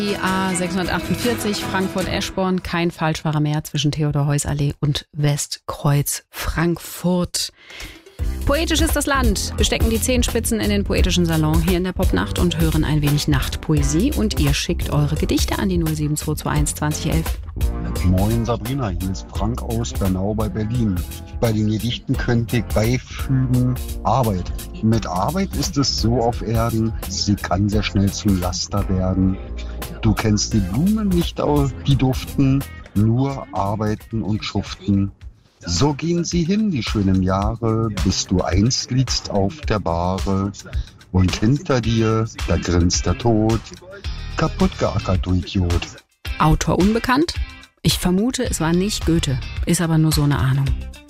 Die A648 Frankfurt-Eschborn, kein Falschfahrer mehr zwischen Theodor-Heuss-Allee und Westkreuz Frankfurt. Poetisch ist das Land. Wir stecken die Zehenspitzen in den poetischen Salon hier in der Popnacht und hören ein wenig Nachtpoesie. Und ihr schickt eure Gedichte an die 07221 2011. Moin Sabrina, hier ist Frank aus Bernau bei Berlin. Bei den Gedichten könnte ich beifügen Arbeit. Mit Arbeit ist es so auf Erden, sie kann sehr schnell zum Laster werden. Du kennst die Blumen nicht, die duften, nur arbeiten und schuften. So gehen sie hin, die schönen Jahre, bis du einst liegst auf der Bahre. Und hinter dir, da grinst der Tod. Kaputt geackert, du Idiot. Autor unbekannt? Ich vermute, es war nicht Goethe, ist aber nur so eine Ahnung.